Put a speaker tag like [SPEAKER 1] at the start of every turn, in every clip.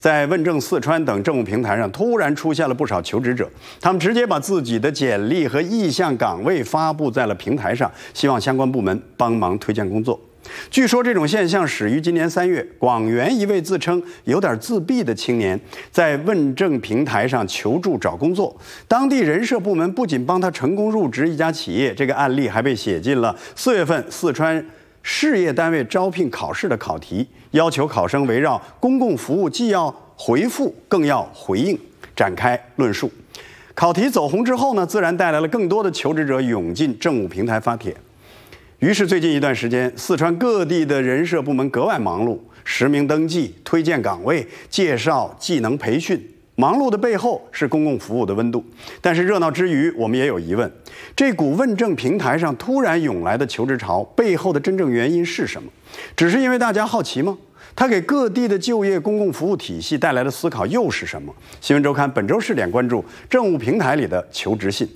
[SPEAKER 1] 在问政四川等政务平台上，突然出现了不少求职者，他们直接把自己的简历和意向岗位发布在了平台上，希望相关部门帮忙推荐工作。据说这种现象始于今年3月，广元一位自称有点自闭的青年在问政平台上求助找工作，当地人社部门不仅帮他成功入职一家企业，这个案例还被写进了4月份四川事业单位招聘考试的考题，要求考生围绕公共服务既要回复更要回应展开论述。考题走红之后呢，自然带来了更多的求职者涌进政务平台发帖。于是最近一段时间，四川各地的人社部门格外忙碌，实名登记、推荐岗位、介绍技能培训。忙碌的背后是公共服务的温度。但是热闹之余，我们也有疑问：这股问政平台上突然涌来的求职潮背后的真正原因是什么？只是因为大家好奇吗？它给各地的就业公共服务体系带来的思考又是什么？新闻周刊本周试点关注政务平台里的求职信。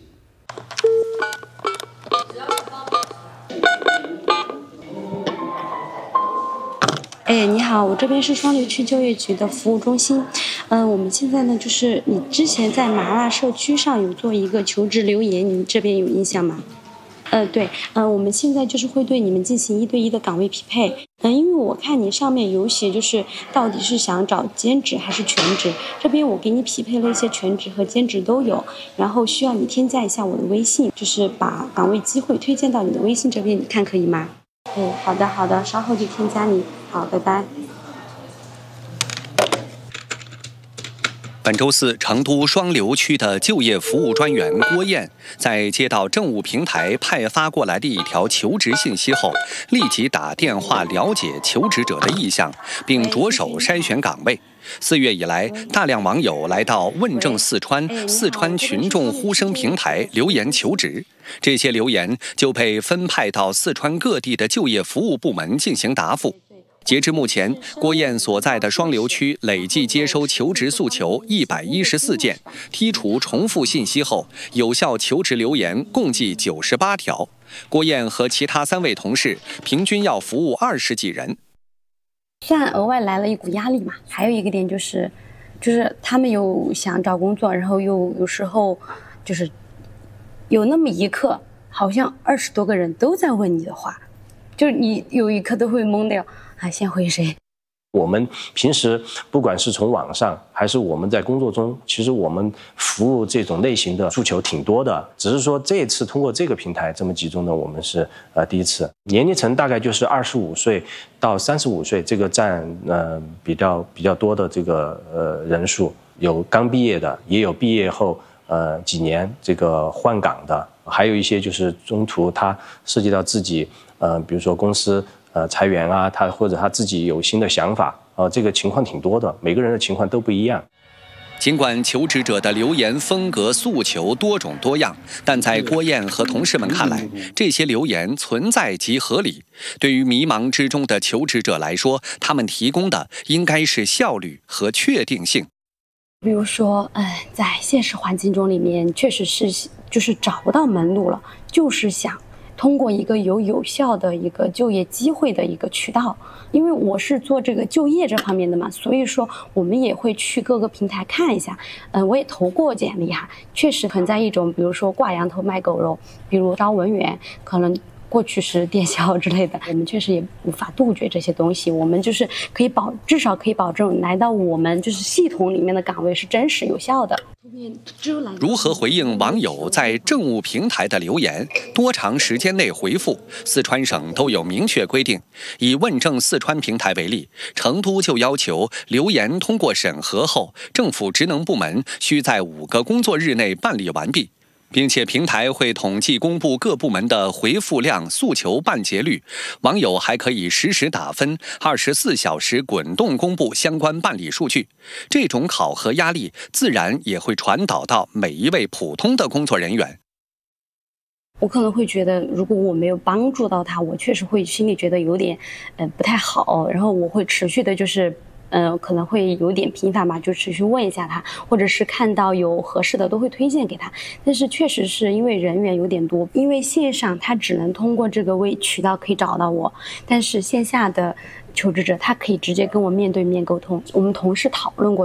[SPEAKER 2] 你好，我这边是双流区就业局的服务中心。我们现在呢，就是你之前在麻辣社区上有做一个求职留言，你们这边有印象吗？对，我们现在就是会对你们进行1对1的岗位匹配。因为我看你上面有写，就是到底是想找兼职还是全职。这边我给你匹配了一些全职和兼职都有，然后需要你添加一下我的微信，就是把岗位机会推荐到你的微信这边，你看可以吗？好的，稍后就添加你。好，拜拜。
[SPEAKER 3] 本周四，成都双流区的就业服务专员郭艳在接到政务平台派发过来的一条求职信息后，立即打电话了解求职者的意向，并着手筛选岗位。4月以来，大量网友来到问政四川群众呼声平台留言求职，这些留言就被分派到四川各地的就业服务部门进行答复。截至目前，郭艳所在的双流区累计接收求职诉求114件，剔除重复信息后，有效求职留言共计98条。郭艳和其他3位同事平均要服务20几人。
[SPEAKER 2] 虽然额外来了一股压力嘛，还有一个点就是他们有想找工作，然后有时候就是有那么一刻，好像20多个人都在问你的话，就是你有一刻都会懵掉。先回谁？
[SPEAKER 4] 我们平时不管是从网上还是我们在工作中，其实我们服务这种类型的诉求挺多的，只是说这次通过这个平台这么集中的，我们是第一次。年龄层大概就是25岁到35岁，这个占比较多的这个人数，有刚毕业的，也有毕业后几年这个换岗的，还有一些就是中途他涉及到自己比如说公司裁员啊，或者他自己有新的想法这个情况挺多的，每个人的情况都不一样。
[SPEAKER 3] 尽管求职者的留言风格诉求多种多样，但在郭艳和同事们看来，这些留言存在即合理。对于迷茫之中的求职者来说，他们提供的应该是效率和确定性。
[SPEAKER 2] 比如说，在现实环境中里面，确实是就是找不到门路了，就是想通过一个有效的一个就业机会的一个渠道。因为我是做这个就业这方面的嘛，所以说我们也会去各个平台看一下。我也投过简历哈，确实存在一种，比如说挂羊头卖狗肉，比如招文员，可能过去是电销之类的，我们确实也无法杜绝这些东西。我们就是至少可以保证来到我们就是系统里面的岗位是真实有效的。
[SPEAKER 3] 如何回应网友在政务平台的留言？多长时间内回复？四川省都有明确规定。以问政四川平台为例，成都就要求留言通过审核后，政府职能部门需在5个工作日内办理完毕。并且平台会统计公布各部门的回复量、诉求办结率，网友还可以实时打分，24小时滚动公布相关办理数据。这种考核压力自然也会传导到每一位普通的工作人员。
[SPEAKER 2] 我可能会觉得，如果我没有帮助到他，我确实会心里觉得有点不太好，然后我会持续的就是可能会有点频繁吧，就持续问一下他，或者是看到有合适的都会推荐给他。但是确实是因为人员有点多，因为线上他只能通过这个渠道可以找到我，但是线下的求职者他可以直接跟我面对面沟通。我们同事讨论过。